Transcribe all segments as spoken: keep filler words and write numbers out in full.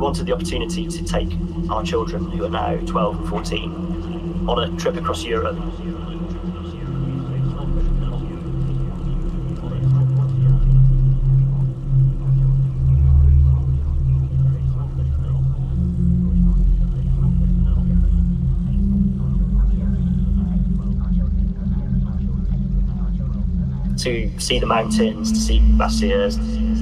wanted the opportunity to take our children, who are now twelve and fourteen, on a trip across Europe. To see the mountains, to see glaciers.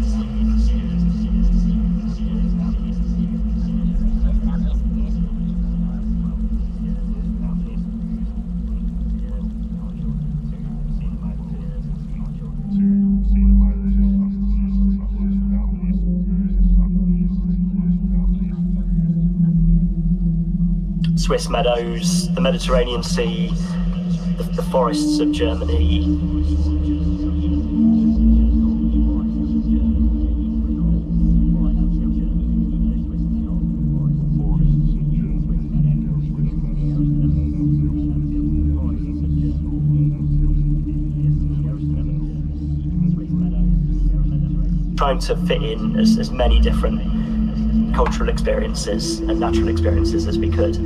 Swiss meadows, the Mediterranean Sea, the, the forests of Germany. Trying to fit in as, as many different cultural experiences and natural experiences as we could.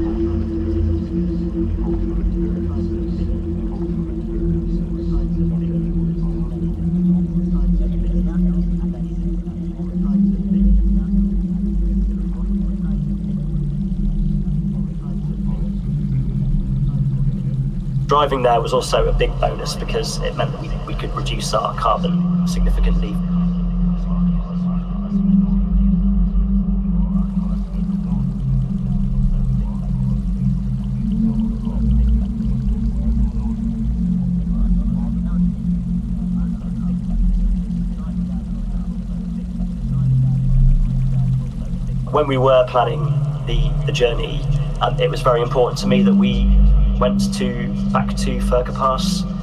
Driving there was also a big bonus because it meant that we, we could reduce our carbon significantly. When we were planning the, the journey, um, it was very important to me that we went to back to Furka Pass